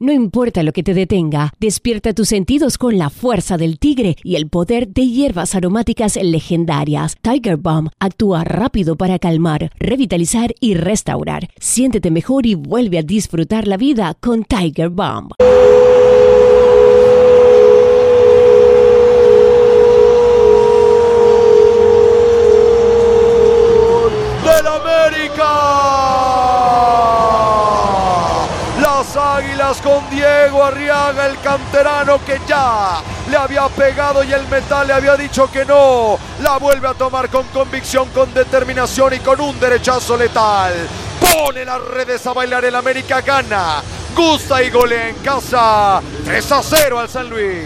No importa lo que te detenga, despierta tus sentidos con la fuerza del tigre y el poder de hierbas aromáticas legendarias. Tiger Balm actúa rápido para calmar, revitalizar y restaurar. Siéntete mejor y vuelve a disfrutar la vida con Tiger Balm. ¡Del América! Las Águilas con Diego Arriaga, el canterano que ya le había pegado y el metal le había dicho que no. La vuelve a tomar con convicción, con determinación y con un derechazo letal. Pone las redes a bailar, el América gana, gusta y golea en casa. 3-0 al San Luis.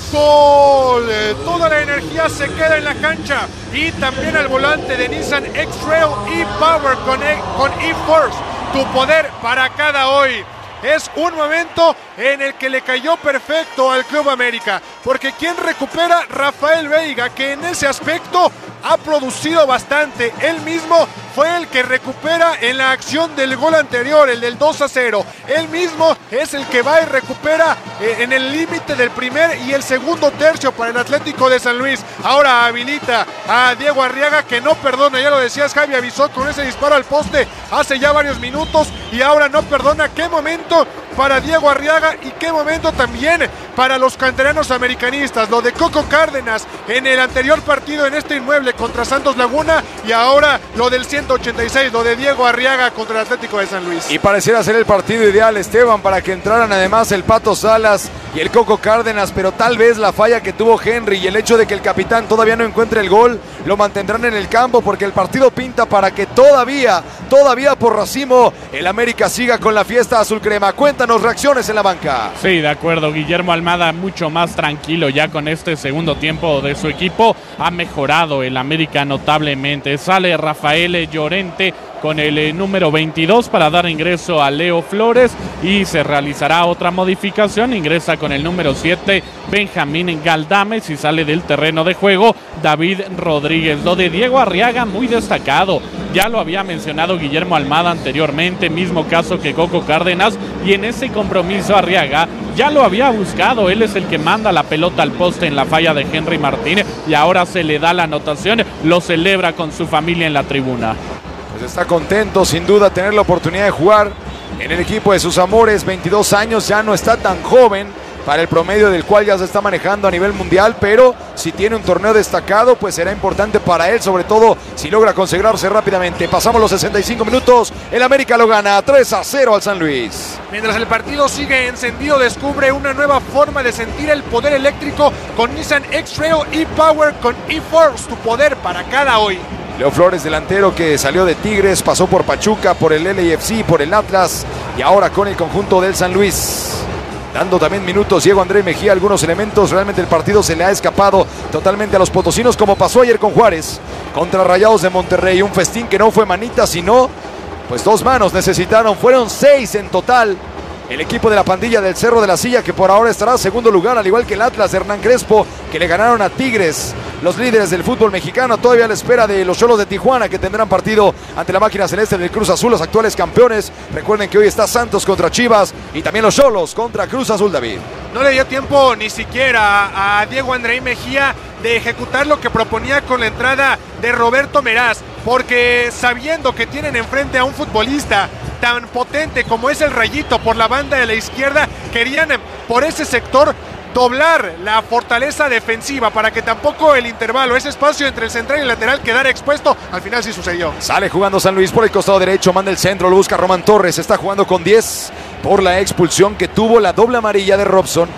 ¡Gol! Toda la energía se queda en la cancha y también al volante de Nissan X-Trail e-Power con e-Force. Tu poder para cada hoy. Es un momento en el que le cayó perfecto al Club América, porque quien recupera, Rafael Veiga, que en ese aspecto ha producido bastante. Él mismo fue el que recupera en la acción del gol anterior, el del 2-0. Él mismo es el que va y recupera en el límite del primer y el segundo tercio para el Atlético de San Luis. Ahora habilita a Diego Arriaga, que no perdona, ya lo decías Javi, avisó con ese disparo al poste hace ya varios minutos y ahora no perdona. Qué momento para Diego Arriaga y qué momento también para los canteranos americanistas. Lo de Coco Cárdenas en el anterior partido en este inmueble contra Santos Laguna y ahora lo del 186, lo de Diego Arriaga contra el Atlético de San Luis. Y pareciera ser el partido ideal, Esteban, para que entraran además el Pato Salas y el Coco Cárdenas, pero tal vez la falla que tuvo Henry y el hecho de que el capitán todavía no encuentre el gol lo mantendrán en el campo, porque el partido pinta para que todavía por racimo el América siga con la fiesta azul crema. Cuéntanos reacciones en la banca. Sí, de acuerdo, Guillermo Almada mucho más tranquilo ya con este segundo tiempo de su equipo. Ha mejorado el América notablemente. Sale Rafael Llorente con el número 22 para dar ingreso a Leo Flores y se realizará otra modificación. Ingresa con el número 7 Benjamín Galdames y sale del terreno de juego David Rodríguez. Lo de Diego Arriaga muy destacado. Ya lo había mencionado Guillermo Almada anteriormente, mismo caso que Coco Cárdenas, y en ese compromiso Arriaga ya lo había buscado. Él es el que manda la pelota al poste en la falla de Henry Martínez y ahora se le da la anotación. Lo celebra con su familia en la tribuna. Pues está contento sin duda tener la oportunidad de jugar en el equipo de sus amores. 22 años, ya no está tan joven para el promedio del cual ya se está manejando a nivel mundial, pero si tiene un torneo destacado, pues será importante para él, sobre todo si logra consagrarse rápidamente. Pasamos los 65 minutos, el América lo gana 3-0 al San Luis. Mientras el partido sigue encendido, descubre una nueva forma de sentir el poder eléctrico con Nissan X-Trail e-Power con e-Force, tu poder para cada hoy. Leo Flores, delantero que salió de Tigres, pasó por Pachuca, por el LAFC, por el Atlas y ahora con el conjunto del San Luis. Dando también minutos Diego André Mejía, algunos elementos. Realmente el partido se le ha escapado totalmente a los potosinos, como pasó ayer con Juárez contra Rayados de Monterrey. Un festín que no fue manita, sino pues 2 manos necesitaron. Fueron 6 en total. El equipo de la pandilla del Cerro de la Silla, que por ahora estará en segundo lugar, al igual que el Atlas de Hernán Crespo, que le ganaron a Tigres. Los líderes del fútbol mexicano todavía a la espera de los Xolos de Tijuana, que tendrán partido ante la máquina celeste del Cruz Azul, los actuales campeones. Recuerden que hoy está Santos contra Chivas y también los Xolos contra Cruz Azul, David. No le dio tiempo ni siquiera a Diego André Mejía de ejecutar lo que proponía con la entrada de Roberto Meraz, porque sabiendo que tienen enfrente a un futbolista tan potente como es el Rayito por la banda de la izquierda, querían por ese sector doblar la fortaleza defensiva para que tampoco el intervalo, ese espacio entre el central y el lateral quedara expuesto. Al final sí sucedió. Sale jugando San Luis por el costado derecho, manda el centro, lo busca Román Torres, está jugando con 10 por la expulsión que tuvo, la doble amarilla de Robson.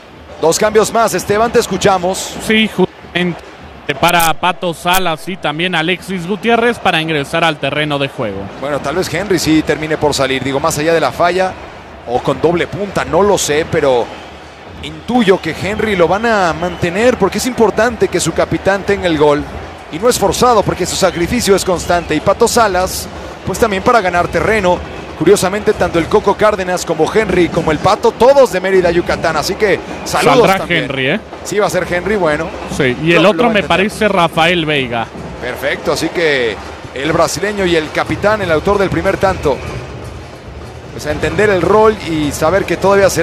2 cambios más, Esteban, te escuchamos. Sí, justamente para Pato Salas y también Alexis Gutiérrez para ingresar al terreno de juego. Bueno, tal vez Henry sí termine por salir, digo, más allá de la falla o con doble punta, no lo sé, pero intuyo que Henry lo van a mantener porque es importante que su capitán tenga el gol y no es forzado porque su sacrificio es constante. Y Pato Salas, pues también para ganar terreno. Curiosamente, tanto el Coco Cárdenas como Henry, como el Pato, todos de Mérida, Yucatán. Así que saludos. Saldrá también. Henry, ¿eh? Sí, va a ser Henry, bueno. Sí, y el otro me parece Rafael Veiga. Perfecto, así que el brasileño y el capitán, el autor del primer tanto, pues a entender el rol y saber que todavía se